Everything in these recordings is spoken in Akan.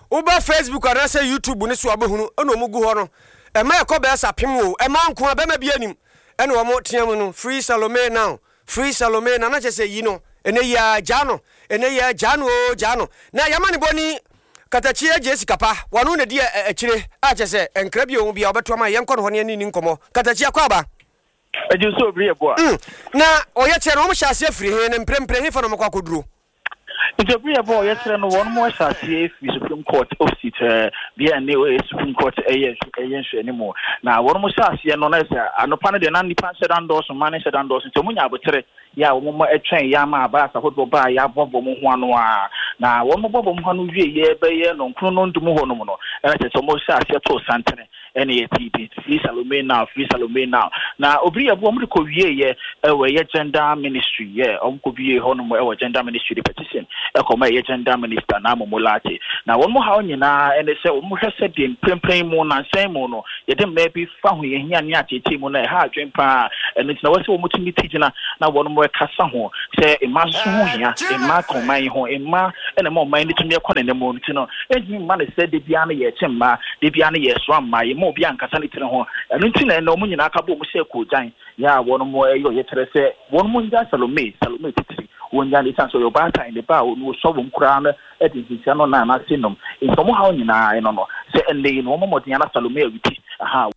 Uba Facebook and I say YouTube ne so abehunu eno mugu ho no. E ma yakọ be sapem o. E ma nko abema bi anim. Eno wo mo tiam no Free Salome now. Free Salome na na chese yi no. Ene ya jano. Ene ya jano o jano. Na yamani boni Katachie Jessica pa wanu ne dia echire a chese enkra bi o bi obeto ma yenko no ne ni nkomo. Katachie kwa ba. Eju so obi ebo. Na oye che no mo hyase afiri he ne mprempre he fa no makwa koduro. Interview about yesterday no one more Saturday Supreme Court of seat be a new Supreme Court anymore. Now one more Saturday no na say anopa de na nipa sedan doors man sedan doors so munya abotre ya wo mo etwen ya ma ba sa hodo ba ya bobo mo ho ano a na wo mo bobo mo ho no wie ye be ye no nkro no ndum ho no mo no e say so mo Saturday to santene ene TP Free Salome now na obri abo mo ko wie ye we ye gender ministry ye ko wie ho no mo e gender ministry petition ekoma ye gender minister na momolate na won mo ha nyina ene se wo mo hwese de prempren mu na nsan mu no ye de maybe fa ho ye hia ne atete mu na ha adwen pa ene tina wo se wo mutumi tigina na won mo kasa ho se e ma so ho hia e ma koman ho e ma ene mo man ni tumi ekɔ ne mu ntino ejimi ma ne se de bia na ye chemma de bia na ye so amma ye mo bia nkasa ne tire ho ene ntina ene mo nyina aka bo mo se ko jan ya won mo yo ye tere se won mo nja Salome titiri wonya ni sanso yo ba time de ba no so bo nkura na edinsia no na na sinom nsomo ha nyina eno no se ende no mo modin na Salome awiti aha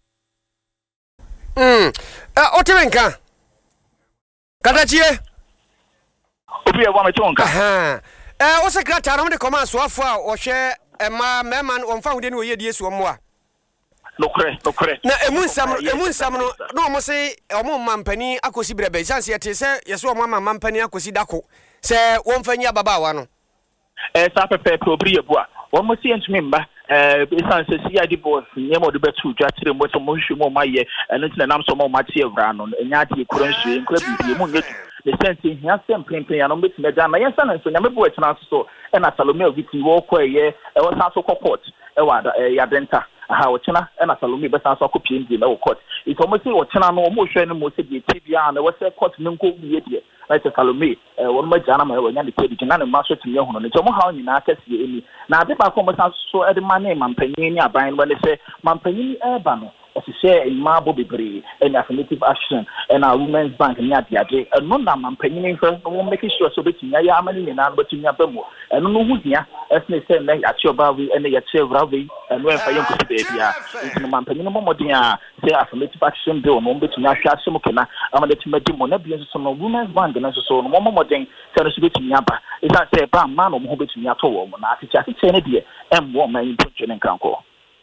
otemenka Katachie obi e wa me tonka o secretary no de command so afo a wo hwe ema mema on fa hude ni oye die so mo a nokre na emunsam no mo se omo mampani akosi brebe chance yete se yeso omo mampani akosi dako se won fanya baba wa no sa pepe obri ebua won mo se ntumi mba esan se si adi boss nyemo de betu dwa kire mo to mo hwe mo maye eno tina nam so mo ma tie evra no nya ade ekura nsu nkra bibie mo nyetu the sense hia sem pempen ya no betima ja na yensa na nso nyame bo etena so e na Salome oviti wo koye e wo san so court e wa ya denta aha wo chena e na Salome be san so akopie ndi na wo court ito mo se wo chena no mo hwe no mo se de tibia na wo se court ne nko wie de na se Salome wo ma jana ma wo nya de tibia na ne ma so timye hono ne to mo ha nyina akasi eni na ade ba ko mo san so e de mane mampanyin ni aban no ne se mampanyin e ba no as you say in Marble Bebre and affirmative action and our women's bank and Yadi, and no man penny for making sure so that you are many and I'm but in Yabamo, and no who's here, as they say, at your baby and the Yachi Ravi, and when for young baby, it's man penny more dear, say affirmative action bill, no between Yasha Sumokina, I'm going to make him one of some women's bank and so no more thing, tell us to get in Yaba. Is that say, Bam, man, or who between Yato woman, I think it's any dear, and woman in Punch and Kanko.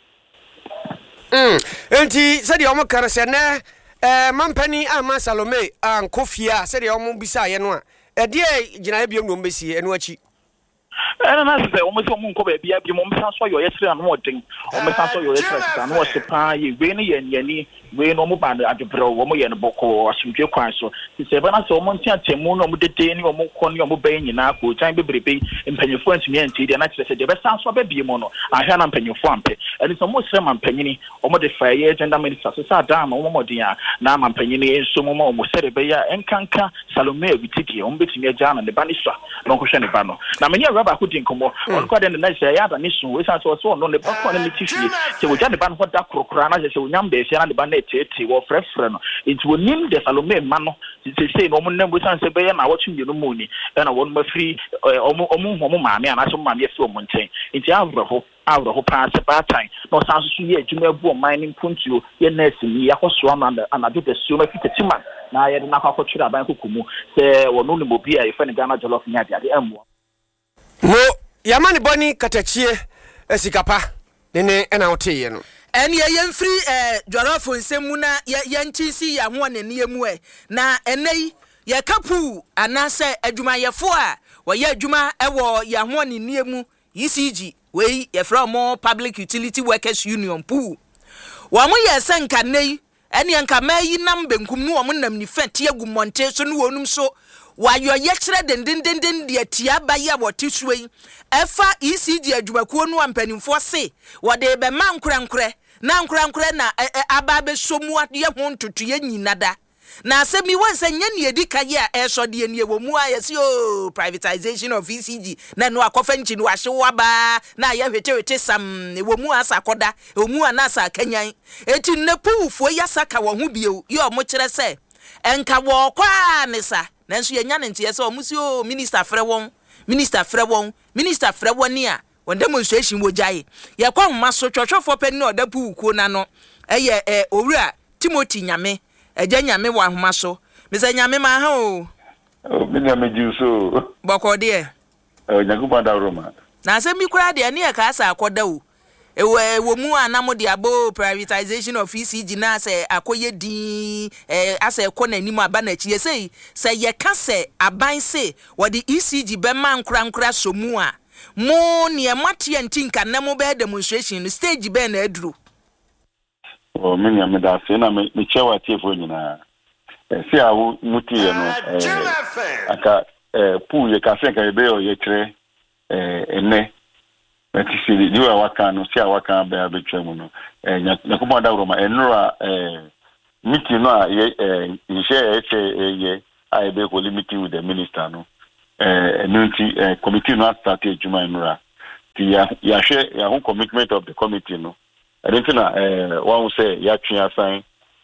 Enti said the omo kare se ne mampani ama Salome an kofia said the omo bisa ye no a de gina biom no mbesi eno achi na se o mo se mo nko ba bia bi mo msa so yo yetre an odin o msa so yo yetre an o se pa ye we ne ye ni we no mo ba na adebro wo mo ye no boko asumdwe kwan so se ba na se o mo ntia temu no mo dede ni o mo ko ni o mo ba nyina ko chan bebrebe mpanyefo antumi anti de na kire se de be san so ba bi mo no ahwa na mpanyefo ampe eni so mo sre mampanyini o mo de fa ye gender minister so sa da ma o mo dia na mampanyini enso mo mo sere be ya enkanka Salome awitidi o mo betimi agya na ne ba ni so no ko hwe ne ba no na me ya raba ko din komo on ko de na se ya da ni so we san so no ne ba ko ne mitifie se wo gya ne ba no da krokra na se wo nyam be se na ne ba na tete wo frefre no it will nim the Salome ma no say no mo nem we san se be ya na wo tumi no mu ni e na won ma free omo maame ana so maame fi omo nten nti awro pass ba time no san so ye adwuma bu o mining puntuo ye nurse ni yakoso ana de so ma fitetiman na ye na akwakwira aban kokumu se wono ne mobi a ye fa ne Ghana jollof nya de ammo mo yamani boni Katachie esikapa ne na otiye no en ye yemfiri jollof nsemu na ye ntinsi ya ho ne niemu na enei ye kapu anase adwuma yefo a wo ye adwuma ewo ya ho ne niemu ECG we ye from more Public Utility Workers Union pu wo mo ye senka nei ene enka mayi nam benkum no wo nam ni fete agumonte so no wonum so wayo ye kire dendendenden de atia baye abotisuei efa ECG adwumakuo no ampanimfo se wo de be man nkurankure na nkurankure na aba be somu ade ho ntoto ye nyinada na se mi wan se nya ne edika ye a eso de ne wo mu ayesi o privatization of ECG na no akofa nchi no ahye waba na ya hwete sam wo mu asa koda wo mu anasa kanyan eti ne puufo ya saka wo ho bio ye o mo kire se enka wo kwa ne sa nanso ye nya ne ntie se o mu si o minister frɛ won ni a when demonstration wo jaye ye kwa homa so twotwofo pani na oda puuko na no eye owura Timothy Nyame eja Nyame wa homa so mese Nyame ma ha o me Nyame ji so boko de Nyakuba da Roma na se mi kura de ne ka asa akoda o wo mu anamo de abo privatization of ECG na se akoye din asa ekona nimu aba na chi sei se ye ka se aban se wo de ECG be man nkura so mu a mo ne mate antinka na mo be demonstration stage be na aduru o me Nyame da se na me chewa tiefo nyina se awu muti ye no aka pu ye ka se ka be o ye kire ene Matisi ni wa waka no si awaka be abetwa mu no Nyakuba da Roma enura meeting no ye ye I be ko meeting with the minister no committee no start ejuma enura ti ya hwe ya ho commitment of the committee no I don't know one say ya twa sign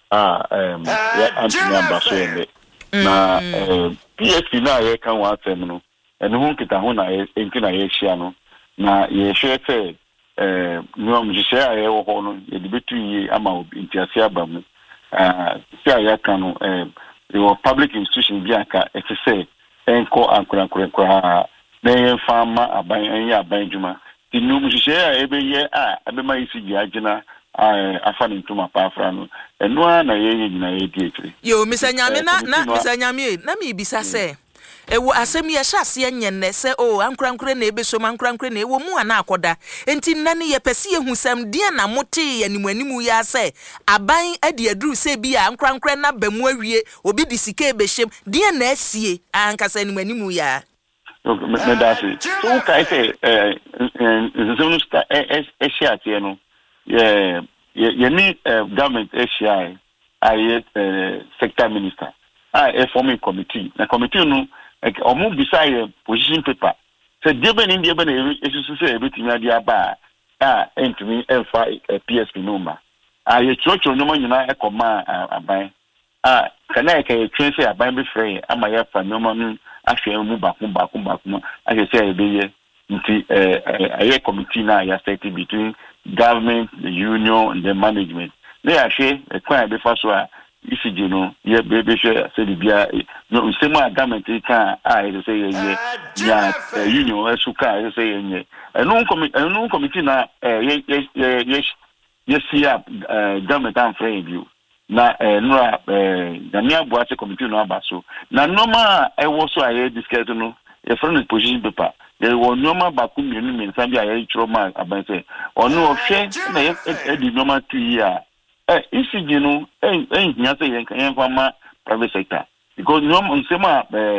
ya Anthony Ambaso na PSP na ye kan wa atem no eno ho kita ho na enti na ye hia no na ye hwete nuam jise aye wo ho no ye dibetu yi ama obi ntiase abamu se aye kan no your public institution bi aka etese enko ankura na ye fama aban aban djuma ti nuam jise aye be ye abema isigi agina afa ni ntuma pa afra no eno na ye nyina ye di ekire yo misanyame na misanyame na mi bisa se ewo asem ye hyase nyenne se o ankrankre na ebeso mankrankre na ewo mu ana akoda enti nane ye pese ye husam dia na mote ye animanimu ya se aban ade aduru se bi ankrankre na bamu awie obi disike ebehye dia na asie ankasa animanimu ya me da se so kai se zonu sta shiate no ye ni government SHI aye sector minister forming committee na committee no omu beside position paper so debe ni debe na esusu se ebetimi ade aba entumi enfa PSP number ye chocho nyoma nyina ekoma aban kana ke twense aban be free ama ya fa nyoma nu ahwe mu bakum ahwe se ebeye nti aye committee na ya set between government, the union and the management they ahwe ekwan be fa so ECG no ye be share say bia no sema government kan I say ye union esuka say ye no committee na ye see up government and friend you na no Daniel Boate committee no abaso na normal e wo so aye discuss no ye friend position paper ye wo normal baku mienu sabi aye chiroma abanse onu ohwe na ye di normal 2 year ECG no nya say yen fama private sector because no nsema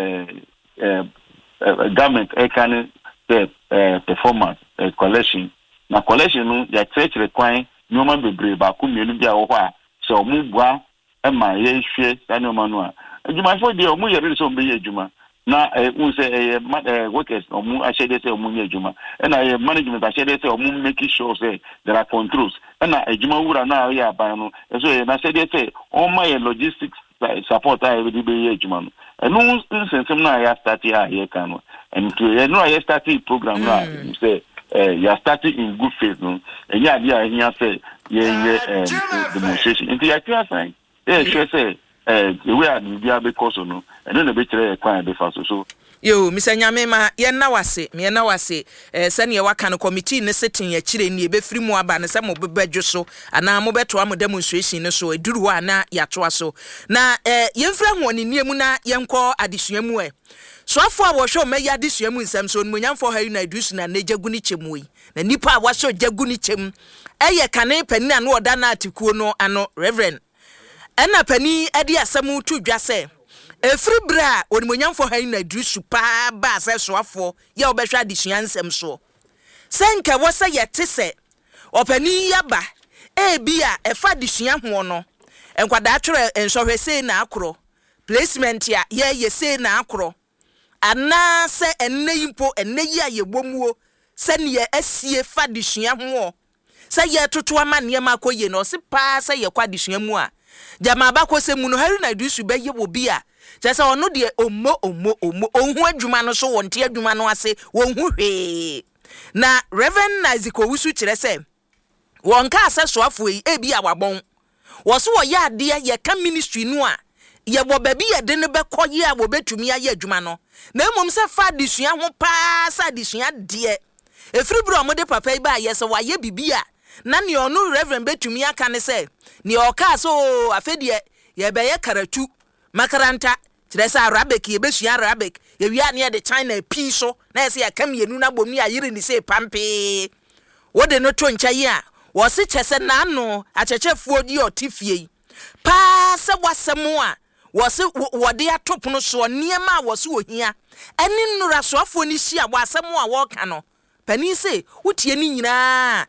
government can performance collection na collection no ya church require no man bebre ba ku mienu bia wo a so mu bua e ma ye hwe ya no ma no a adwuma fo de o mu ye re so be ye adwuma na un say workers o mu achede say o mu ye adwuma na management achede say o mu make sure say there are controls na adwuma wura na ya ban no so na say o ma ye logistics support I be ye adwuma no enu nsensem na ya start ya ye kan no and to ye no ya start program na say ya start in good faith no enya dia ahia say ye demonstration into ya twa sign sure say we are bia because no and no be kire kwan be fa so yo misanyame ma ye na wase sane ye waka no committee ne setting ya kire ni ebefiri mu aba ne se mo bebadwo so ana mo beto am demonstration ne so eduru ho ana ya toa so na ye mfra ho ne niemu na ye nko adesua mu so afo a wo hwe o meya adesua mu nsam so nmunyamfo ha na adus na nejagu ni chemu yi na nipa a waso jagu ni chem eye kane pani na no oda na atikuo no ano reverend ena pani ade asem tu dwa se efri bra onimonyamfo ha na adrusu pa ba se soafo ye obehwa adesua nsam so senka wo se yete se opani yaba ebia efa adesua ho no enkwada twere ensohwe sei na akoro placement ya ye sei na akoro ana se enne yimpo enne yi ayebomuo se ne ye asie fa desua ho se ye toto ama ne ma koye no se pa se ye kwa desua mu a jama ba ko se mu no Haruna Iddrisu be ye obi a je se ono de omo onhu adwuma no so wonte adwuma no ase wonhu hwe na Reverend Isaac Owusu kire se wonka asesoafo yi ebi awabon wo so wo ya ade ye ka ministry no a ye bo ba bi ye de ne be koye a wo betumi aye adwuma no na emom se fa desua ho pa sa desua de efiri bro mo de papa yi ba ye se wa ye bibia na ne onu Reverend betumi aka ne se ne oka so afedie ye be ye karatu makaranta kire se Arabic ye besua Arabic ye wi ane de China pi so na se ya kam yenu na bom ni ayire ni se pampe wo de no to ncha yi a wo se chese na no achechefuo di otifie pa se wasemo a wo se wo de atop no so niema wo se ohia eni nura soafo ni hia wasemo a wo ka no pani se wotie ni nyina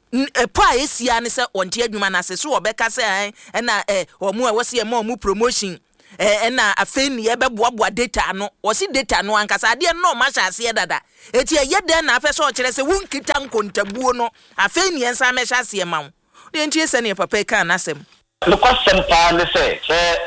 pa esia ne se onte adwuma na se so obeka se na omu a wo se ma omu promotion na afeni ye beboaboa data no wo se data no ankasa ade no ma hyase dada eti ye de na afa so o kire se wonkita nkontabuo no afeni ensa me hyase ma wo de ntie se ne papa ka na asem the question pa ne se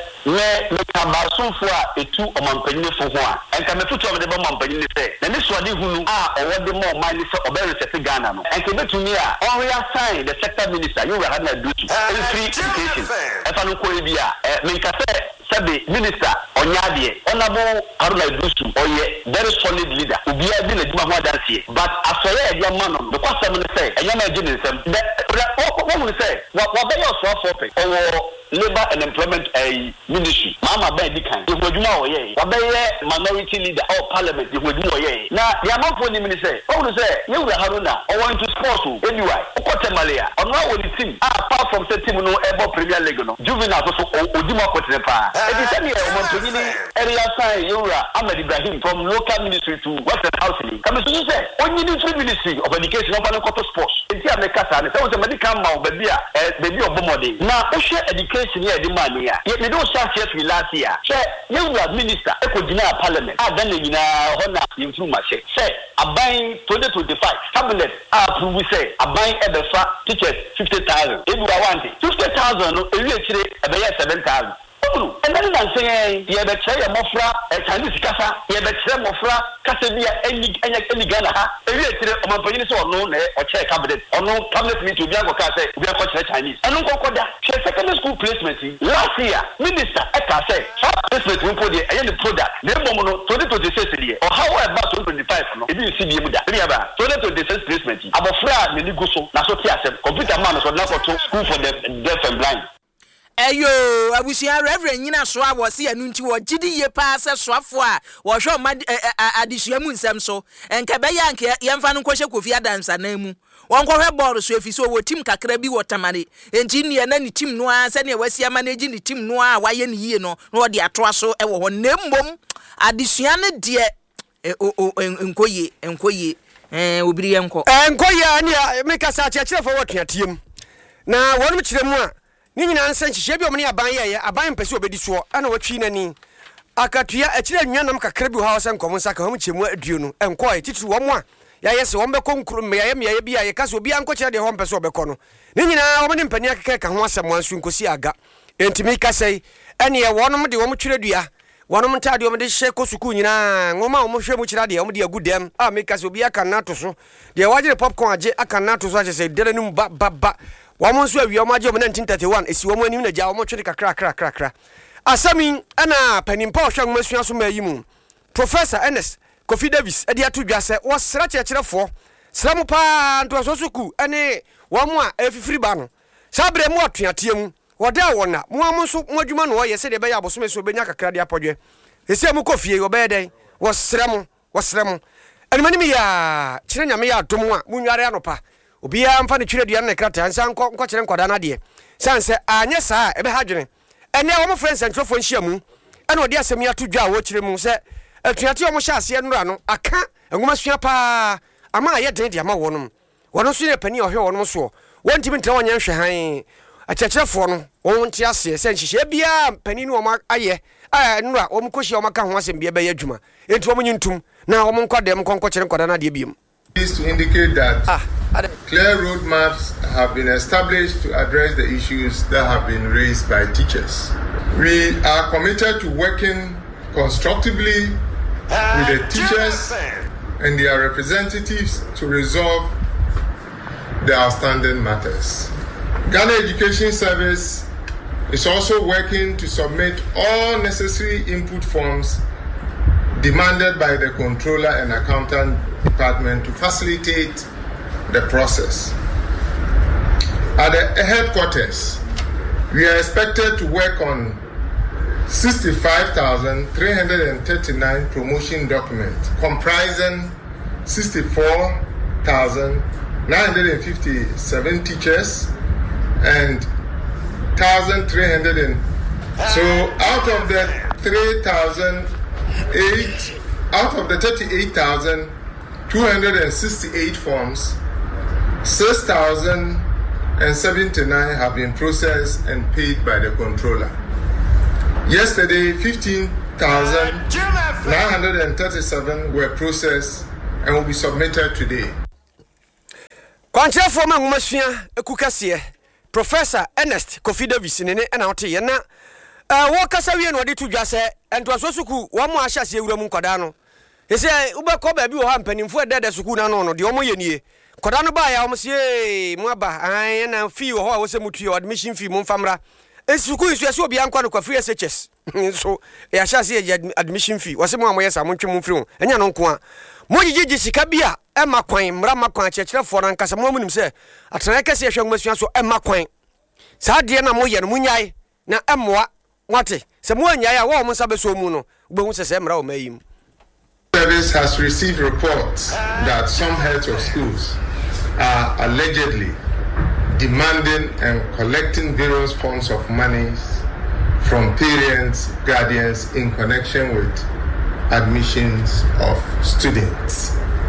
me kabasunfo a etu omanpanyin fo ho a enka me tutu de ba omanpanyin se na ne so ade hunu a owo de mo man se obere se Ghana no enka betumi a on reassign the sector minister you Haruna Iddrisu free education efa no ko bi a me nka se sabe minister onyade honorable Haruna Iddrisu oye very solid leader obi a di na djuma ho adanse but asoye e dia man no the question ne se enya na ejine nsem what will say what be your so for or labor and employment ministry mama be di kan e hoduma oye what be minority leader or parliament e hoduma oye na ya manfo ni mi say what will say you Haruna or want to sports anyway okotemale a ono wo ni team apart from the team no ebo Premier League no juvenile so oduma kotene pa e di say me o monto ni area sign Yura Ahmed Ibrahim from local ministry to Western Housing come so you say only the free ministry of education over the sports enti ameka ne say o medical ma baby a baby obomode na o share education here the man here ye do share we last year say you minister e ko dina parliament dan nyina hona yimfu ma say aban 2025 cabinet approve say aban e be fa teachers 50,000 e do want 50,000 no e wi akire e be 7,000 and then I say, you better say a mofra, a Chinese casa, you better say mofra, Casabia, any Ghana, a real Omapolis or no, or chair cabinet, or no cabinet me to Bianco Casa, we are quite Chinese. And no Kokoda, secondary school placement. Last year, Minister Eka said, placement will put the end product, Nemono, 2026 or how about 2025, if you see the Muda, 2026 placement. Abofra, Meniguso, Nasotia, computer man, so now for school for the deaf and blind. Eyo abusia Reverend nyina so a wo se anu nti wo gidi ye pa se soafo a wo hwe ma adesua mu nsem so enka be ya nka yemfa no kohye Kofi Adansa na mu won kohwe ball so efi so wo team kakra bi wo tamare enti ne na ni team no a se ne wasia manage ni team no a waye ne yie no na wo de atoa so e wo ho nemmom adesua ne de enkoye obiri enko enkoye ani me kasa chechire fo wo tuatiem na wonum kire mu a ni nyina nsan hihye bi omne aban ye aban pese obedi so ana watwi nani akatua akire anwanam kakra bi ha wose nkomo saka hom chemu aduo no enko titiri wo mo a ya yese wo mbekọ nkuru me ya bi ya kase obi anko kire de ho mpese obekọ no ni nyina wo ne mpani akeka ka ho asem ansu nkosi aga entimi kasei ene ye wonom de wo mo twere dua wonom ntade wo de hye kosuku nyina ngoma wo mo hwe mu kire de wo de agudem a me kase obi aka na to so de wagire popcorn age aka na to so agese dere num ba wamon so awi omaje mo 1931 esi wo mo anim na ja wo mo twere kakra asami ana panimpa ohwa ngomasua so mayimu Professor Ernest Kofi Davis edi atudwa se wo sra chekirefo sra mu pa nto so suku ene wo mo a efifiri ba no sabre mu atuatea mu woda wona mo amonso mo adwuma no ye se de be ya bosome so benya kakra de apodwe esi mu Kofi wo be den wo sra mu ene mani mi ya kire nyame ya adom a munware anopa obi a mfa ne twere dua na krata ansa nko kire nkwada na de sanse anye saa ebe hadwene ene wo mo friends antrofo nhia mu ene odi asem ya to dwa wo kire mu se atuate wo mo hya ase nura no aka ngoma sua pa ama ye den de ama wonom wono so ne pani ohwe wonom so wonti mi ntra wonya nhwe han akyerɛkyerɛfoɔ no wɔn nte aseɛ sɛ nhyehyɛ biara mpanin no wɔn ayɛ nnura wɔn kɔhyia wɔn aka ho asɛm bia bɛyɛ adwuma enti wɔn nye ntum na wɔn nkɔ dɛm nkɔkyerɛ nkɔda na deɛ biem. Is to indicate that clear roadmaps have been established to address the issues that have been raised by teachers. We are committed to working constructively with the teachers and their representatives to resolve the outstanding matters. Ghana Education Service is also working to submit all necessary input forms demanded by the Controller and Accountant Department to facilitate the process. At the headquarters, we are expected to work on 65,339 promotion documents comprising 64,957 teachers and 1,300. So out of the 38,268 forms, 6,079 have been processed and paid by the controller. Yesterday, 15,937 were processed and will be submitted today. Kwankyerɛ fo ma ngumasua ekukase Professor Ernest Kofi Davis ne na wote ye na wo kasa wie no de to dwa sɛ entoaso suku wo mo ahyase ewura mu nkwada no ese ubekɔ ba bi wo ha mpanimfo dede suku na no de wo mo ye nie kwada no ba ya wo se mo aba an na fee wo ho a wo se mutuye admission fee mo mfamra suku isu ese obi ankwa no kwa free SHS so ya hyase admission fee wo se mo amoye sa mo ntwe mo mfiri ho enya no nko a mo gigigi sika bia ema kwan mra makwan kyerɛkyerɛfo na nkasa mo amunim sɛ atena kɛse ehwɛ ngumasua so ema kwan saa de na mo yɛ no munyae na emoa wate sɛ mo anyae a wo mo nsa beso mu no gbehu sɛ mra o mayim. Service has received reports that some heads of schools are allegedly demanding and collecting various forms of monies from parents, guardians in connection with admissions of students.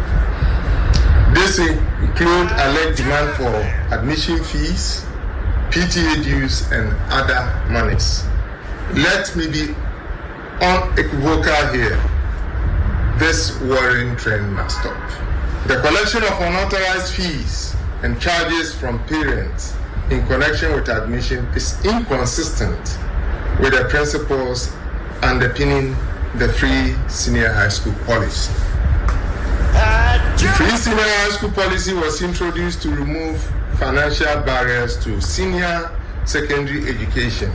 This include alleged demand for admission fees, PTA dues, and other monies. Let me be unequivocal here. This worrying trend must stop. The collection of unauthorized fees and charges from parents in connection with admission is inconsistent with the principles underpinning the Free Senior High School policy. The Free Senior High School policy was introduced to remove financial barriers to senior secondary education.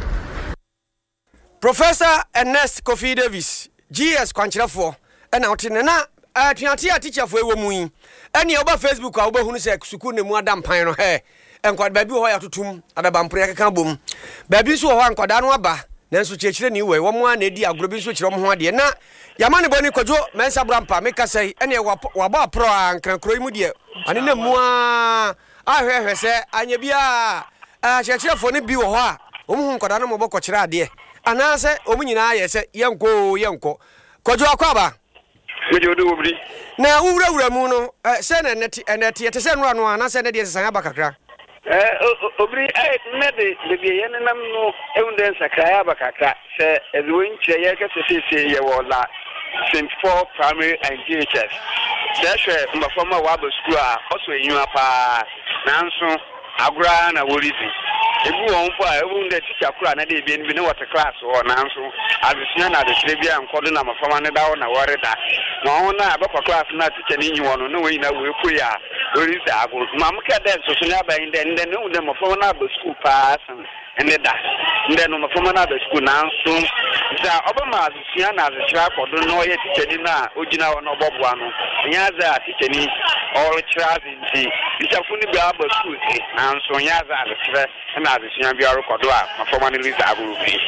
Professor Ernest Kofi Davis, GS Kwankyerɛfo, and out in na tuantia teacher for ewo mu yi. Eni oba Facebook a oba hunu se suku ne mu adam pan no he. Enkwad ba bi ho ya totum adabampre akeka bom. Ba bi so ho ankwada no aba. Nanso kyekire ni we wo mo na edi agro bi so kyerɛ mo ho ade na yama ne boni kwadwo mensa brampa meka sei ene waba pro ankrankro yi mu de ane na mu a ahwehwe se anya bia kyekirefo ne bi wo ho a omu nkwada no mo bɔ kyerɛ ade ana se omu nyina ye se yenko kwadwo akwaba mejo do obri na uwura mu no se na neti te se no ano ana se ne de sesan aba kakra obri mede de bi ye nenam no ewunden sakaya bakaka se ezuwenche ye ka sese ye wola St. Paul Primary and GHS. That's where my former Wabo school also in Yuapa Nanso Agra na Worizi. If you want for a wound that teacher Kura na de bin what a class or Nanso as the Siena the Tribia and calling them from down a warreda. No one about class not teaching you on no way now we queer. Where is the Abu Mamka then so Sunaba and then know them of one school pass and then on from another school now soon. Obama Siena the trap or don't know yet teaching Ujina or no Bobuano. Yaza teaching all child in the Ishafuni Baba school and so Yaza the stress and as the Siambia Kodwa, my former Lisa Abu.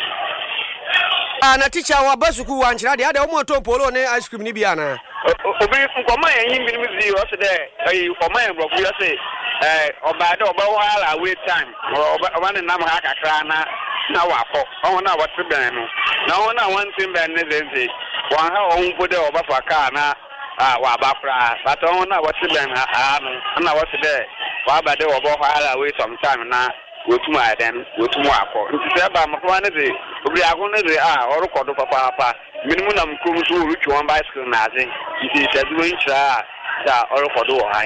Na teacher wa basuku wa nchira de ade omo to polo ne ice cream ni bia na obi nkoma yin bi mi zi o se de nkoma yin bro ku yo se oba de oba wala wait time oba ne nam ha kakra na wakọ ọ na wọtị ben no na ọ na wantin ben ne zenze wan ha ọ mpo de oba fa ka na wa ba fra but ọ na wọtị ben ha no na wọtị de wa ba de oba wala wait some time na wotum adan wotum akọ nti se ba mafama ne de obri ago ne de or record papa minimum na mkrum so rutu on bicycle na aze nti se do nchira da or record wo han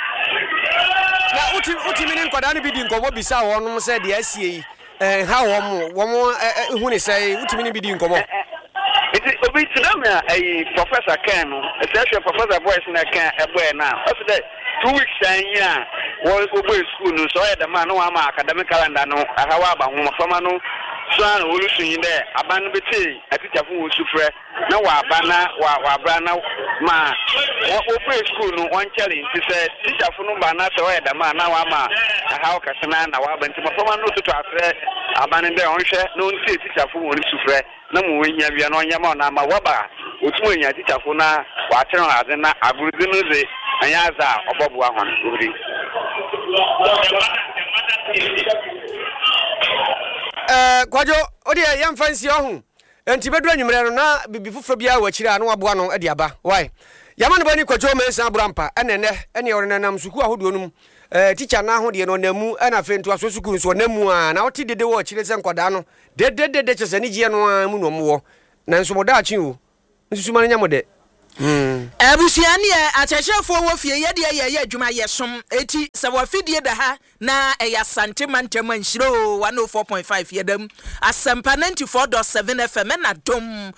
na uti mini nkoda ne bi di nkobo bisa wonum se de asie ha wo hu ne sai uti mini bi di nkobo it obi tsinamia professor Ken no especially professor boys na Ken eboy na also that 2 weeks anya wo boy school no so the man no ama academic calendar no ahawa aba ho mafama no so an olusun de aban beti atitafo wo sufre na wa abana wa abana ma wo boy school no on challenge say teacher no ba na so the man na wa ama ahawa kasana na wa abanti mafama no to afre aban de on hwe no nti teacher fo wo sufre na mu wenya bia no nya ma na ma waba otumo nya teacher fo na wa tere ade na aburuzi no ze anya za obobu ahwan ori kwajo odi yam fancy ohun enti bedu anwumre no na bibi fufo bia wa kire anu aboa no ade aba why yama no bani kwajo mensa abrampa ene ore nanam suku ahodo num teacher na ho de no namu ana fentu aso suku so namu a na oti dede wo kire se nkoda no dede chese ni gie no mu no mo na nso moda achi o nsusu man nya mode Abusiani atechefo wo fie ye de ye adwuma ye som eti se wo fidie da ha na eya santimantem anhiro 104.5 yedam asempa 94.7 FM na dom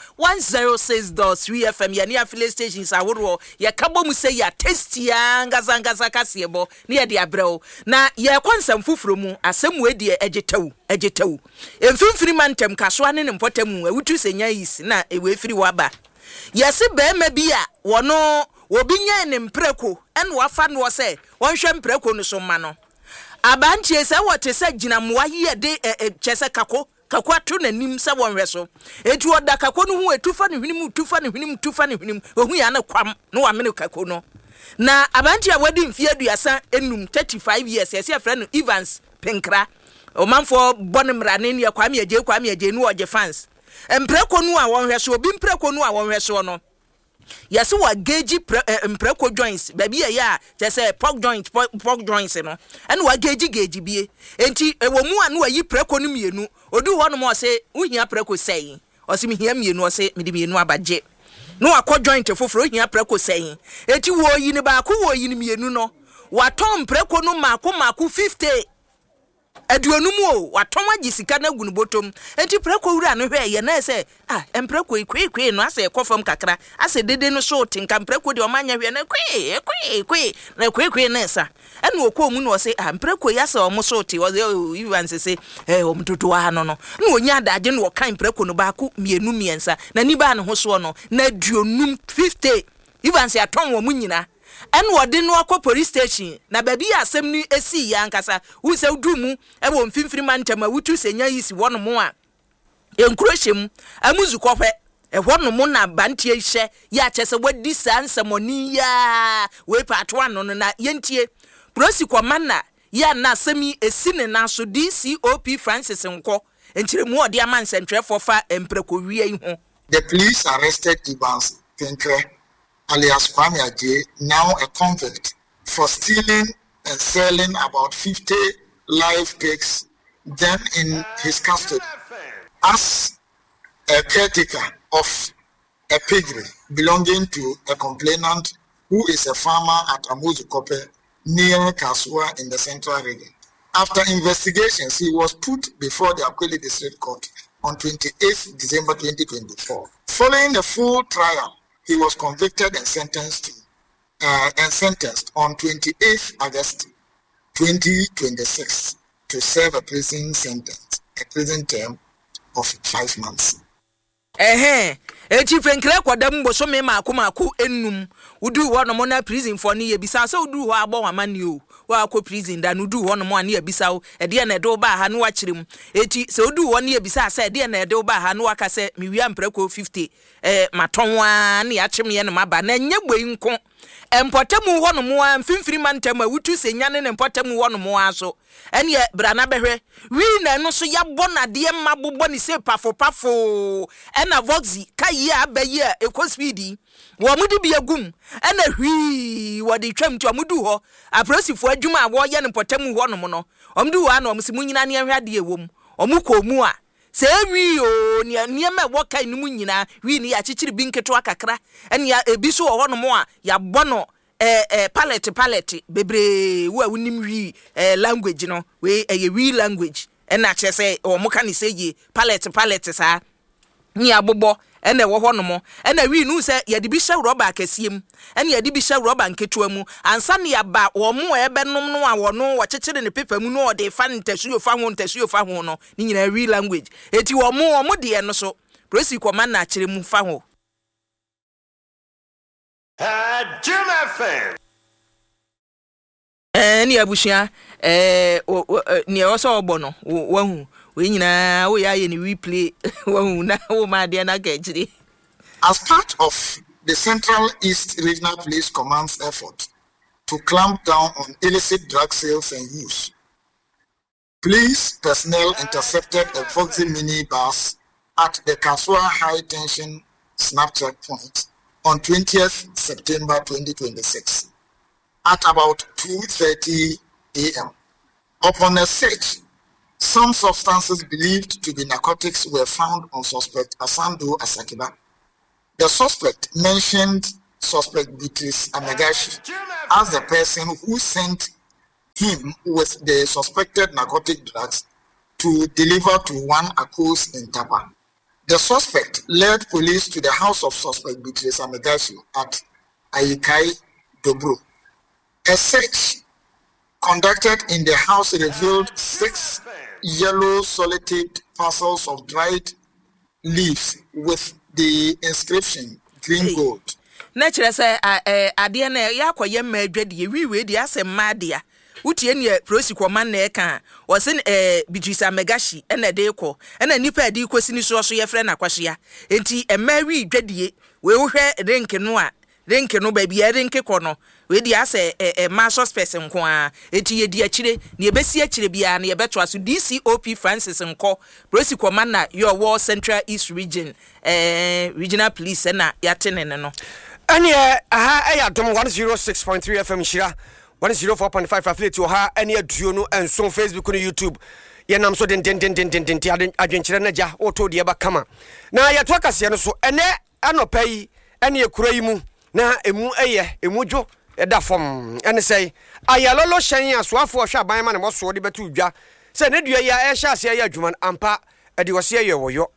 106.3 FM ye ne affiliate stations aworo ye kabo mu se ya testia ngazangaza kasebo ne ye de abrɛw na ye konsam fufuro mu asem we de egetewu emfimfiri mantem kasoa ne mpotam awutu senya yis na ewe firi waba yesi bema bia wono obinya ne mpreko en wafa no se wonhwe mpreko no so ma no abantie se wote se gina moa ye de chese kako atu nanim se wonhwe so etu oda kako no hu etufa ne hwenim ohu ya ne kwam no wa mene kako no na abantie wadi mfie aduasa enum 35 years yesi afra no Evans Penkra omanfo bonemra ne ne kwame aje no oje fans mpreko no a wonhwe so obi mpreko no a wonhwe so no yesi wa gauge mpreko joints baby ya say pork joints no and wa gauge bie enti ewo mu anu ayi preko no mienu odu ho no mo se uhia preko sei o se mihia mienu o se mede mienu abaje no akọ joint foforo uhia preko sei enti wo yi ne ba ko wo yi ne mienu no wa tom preko no mako 50 aduonum o watonwa gisika na gunu botom enti preko wura no hwe ye na se empreko kwekwe no ase ekofam kakra ase dede no so tinka preko de omanya hwe na kwekwe na esa enu okomu no se empreko ya se omo so ti o even se omtoto ha no na onya adaje no kan preko no ba ko mienu miensa na ni ba no ho so no na aduonum 50 even se aton wo mu nyina en wode no akọ police station na baby asem ni esi ya nkasa wu se dumu e wo mfimfiri mantem awutu senya yisi wono mo a enkurohyem amuzu kohwe e wono mo na bantie hye ya chese wadi sansemoni ya we part 1 no na yentie prosi komana ya na asemi esi ne na so DCOP Francis Nko enchiremu ode amansentwefo fa empreko wie ho. The police arrested Evans Penkra alias Kwame Aje, now a convict, for stealing and selling about 50 live pigs, then in his custody, as a caretaker of a piggery belonging to a complainant who is a farmer at Amuzu Kope near Kasua in the Central Region. After investigations, he was put before the Akweli District Court on 28th December 2024. Following a full trial, he was convicted and sentenced on 28th August 2026 to serve a prison term of 5 months. Eti Penkra kwadam bo so me maako enum udu ho no mo na prison for ne yebisa so udu ho abo wamani o wa akọ prison da no udu ho no mo ane yebisa o ede na ede ba ha no wakirem eti se udu ho ne yebisa se ede na ede ba ha no waka se me wia mpreko 50 matonwa ne ya kyem ye no maba na nya gboi nko empotemu ho no mo a mfimfiri mantem a wutu senyane ne empotemu ho no mo aso ene brana behwe wi na no so yabɔ nade mabobɔ ne se pafo ena voxi kai abayi a ekospeedi wo mudi bi agum ena hwi wodi twam to mudu ho aprosifo adwuma a wo ye ne empotemu ho no mo no omdu ho na omsi munyina ne ahwade ewom omukomu a se wi o niema wo kai no munyina wi ni ya chichiri bi nketo akakra ene ya ebi so ho no mo a ya bono palette bebre wo awunim wi language no we wi language ena che say o mo kan say ye palette sa ni abobo ena wo ho no mo ena wi nu say ye de bi hye rubber akasiem ena ye de bi hye rubber nketua mu ansa ne ya ba wo mo ebenom no a wo no wo chechire ne paper mu no o de fa ntasuo fa ho no ni nyina wi language eti wo mo de no so prosi command na kire mu fa ho Jim FM. Ni abushia ni oso obono wahu we nyina wo ya ye ni replay wahu na wo ma de na gajiri. As part of the Central East Regional Police Command's effort to clamp down on illicit drug sales and use, police personnel intercepted a Voxy minibus at the Kasua High Tension Snap Checkpoint on 20th September 2026 at about 2:30 a.m. Upon a search, some substances believed to be narcotics were found on suspect Asando Asakiba. The suspect mentioned suspect Beatrice Amegashi as the person who sent him with the suspected narcotic drugs to deliver to one Akos in Tapa. The suspect led police to the house of suspect Beatrice Amegashi at Ayikai Dobro. A search conducted in the house revealed 6 yellow solid parcels of dried leaves with the inscription green gold. Naturally, say ade na yakoye ma adwade wiwe de asema de a utie ne prosi command na eka o se Beatrice Amegashi ena de ko ena nipa de ko sini so ye frɛ na kwahia enti emawi dwadie we wo hwɛ renke no ba bia renke ko no we di ase ma suspect nko a enti ye di akire ne ebesi akire bia ne yebeto aso DCOP Francis nko prosi command na your war Central East Region regional police na yatene no ane aha ayadom 106.3 FM Shira 104.5 affiliate ha ane aduo no enso Facebook no YouTube ye nam so den adwenkyere na ja oto de ba kama na yeto akase no so ene anopa yi ane ekura yi mu na emu emudwo eda fom ene sei ayalolo hyen asoafo hwa ban ma ne moso de betu dwa se ne dua ya ehya ase ya adwuma ampa ede wose ye woyo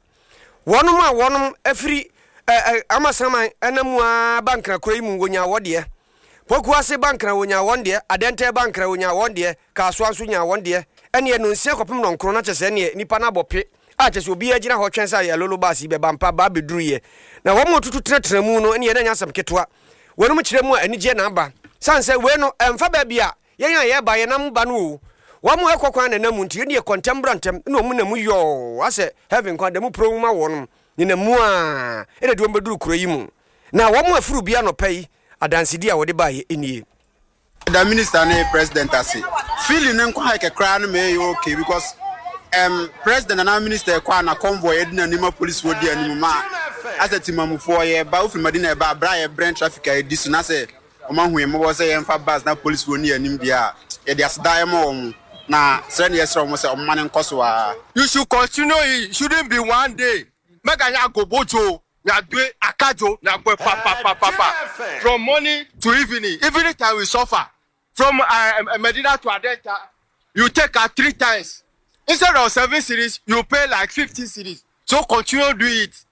wonom afiri amasaman enamu a bankra kura mu wonya wode poku ase bankra wonya wonde adente bankra wonya wonde ka so anso nya wonde ene no nsia kopem no nkro na chese ne nipa na bope a chese obi agina ho twensa ya lolo basi be bampa ba beduruye na wo motutu tretre mu no ene nya asam ketwa wonum kire mu anije na aba sanse we no emfa ba bia yen ye ba ye nam ba no wo mo ekokwan na namu nti ne contemporary no mu na mu yo ase heaven kwa dem pro ma wonum ni na mu a ene de ombeduru kuro yi mu na wo mo afuru bia no pai adansidi a wode ba ye enie the minister and president ase feeling nko ha kekra no me okay because president and minister kwa na convoy edina nima police wodi animu ma asetimamufo ye ba ofri madina ba bra ye brand traffic edisu na se omahu mo say ye mfa bus na police woni anim dia ye dia sedai mo na send yes from say omane nkoso a You should continue. It shouldn't be one day. Make a go bojo. Na do akajo. Na go pa. From morning to evening. Evening time we suffer. From Medina to Adenta, you take 3 times. Instead of 7 cities, you pay like 50 cities. So continue do it.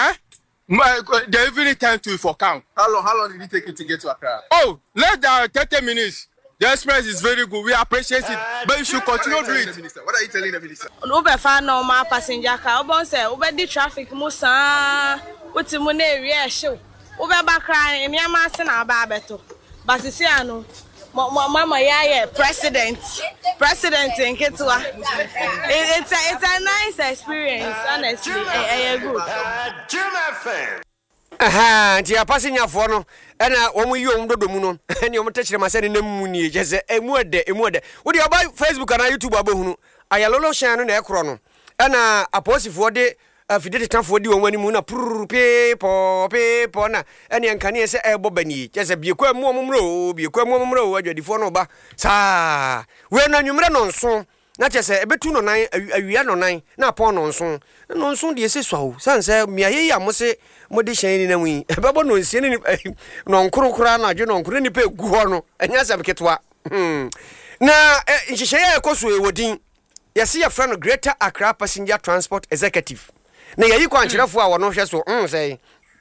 The evening time to for count. how long did it take you to get to Accra? Oh, less than 30 minutes. The express is very good. We appreciate it. But you should continue to do it. What are you telling the minister? Ube fa normal passenger car. Ube say ube di traffic musa. Uti mu na area show. Ube ba cry. Emi amase na ba beto. But see ano. Mama yeah president in Ketua. It's a nice experience, honestly. Good. Jim FM. nti apassenger for no ena omo yi om dodo mu no ene om techire ma se ne namu ni je se emu ede wo de oba Facebook na YouTube abahunu ayalolo hyan no na ekro no ena aposifo de afidete tanfo di wonwani mu na pruru pe na ene nkane se ebo bani je se biekwa mu omumro adwadifo no ba saa we na nwumre no nso na chese ebetu no nan awia no nan na pon no nso de ese swawo sanse miaye ya mose mode hyan ni na mu ebebo no nsie ni no nkorokora na adwe no nkoro ni pe gu ho no enya sam ketwa na nhihye ya ekoso ewodin yesi ya friend Greater Accra Passenger Transport Executive na yayi kwankyerefo a wono hwe so sei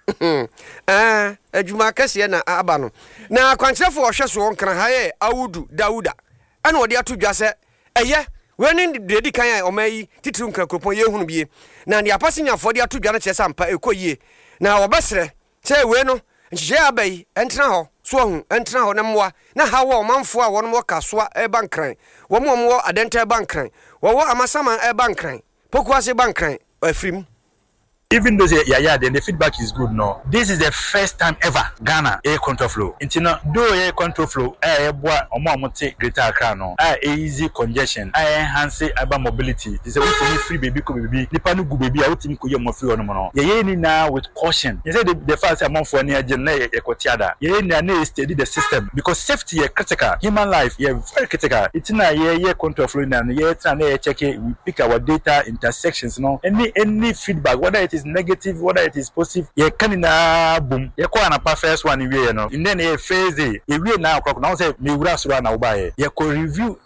adwuma kase na aba no na kwankyerefo hwe so nkran haye Awudu Dauda ana odi atodwa se eye weni dedi kan ya omayi titiri nkran kropon ye hunu bie na ne apassenger fo di atodwa na kyesa mpa ekoyie na wobesre se we no nhye abai entra ho so hu entra ho na mwa na hawo omanfo a wono mo kasoa e bankran wo mo adenta bankran wo amasama e bankran pokuase bankran afrim. Even though the feedback is good, no. This is the first time ever Ghana air control flow. Intina do air control flow boa omoamote Greater Accra no. Easy congestion. Enhance urban mobility. This is a free baby ko baby. Nipa no gu baby a wotimi ko yemo free ono no. Ye ni na with caution. You say the first amount for any agent na ekotiada. Ye ni na steady the system because safety is critical. Human life is very critical. Intina ye control flow na ye try na check we pick our data intersections no. Any feedback whether it is negative, whether it is positive, ye kanina boom. Ye ko na pa first one we no. And then ye phase ye we na o'clock now say me wura sura na uba ye. Ye ko review